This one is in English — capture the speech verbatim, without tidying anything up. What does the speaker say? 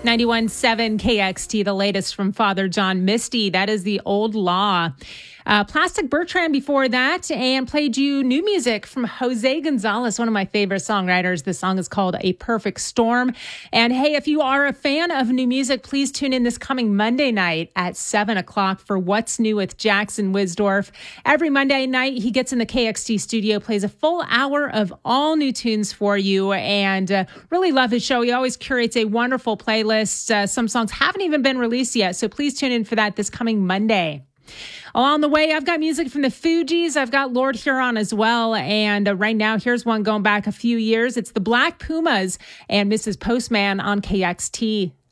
ninety-one point seven K X T, the latest from Father John Misty. That is The Old Law. Uh, Plastic Bertrand before that, and played you new music from Jose Gonzalez, one of my favorite songwriters. The song is called A Perfect Storm. And hey, if you are a fan of new music, please tune in this coming Monday night at seven o'clock for What's New with Jackson Wisdorf. Every Monday night, he gets in the K X T studio, plays a full hour of all new tunes for you, and uh, really love his show. He always curates a wonderful playlist. Uh, some songs haven't even been released yet, so please tune in for that this coming Monday. Along the way, I've got music from the Fugees. I've got Lord Huron as well. And uh, right now, here's one going back a few years. It's the Black Pumas and Missus Postman on K X T.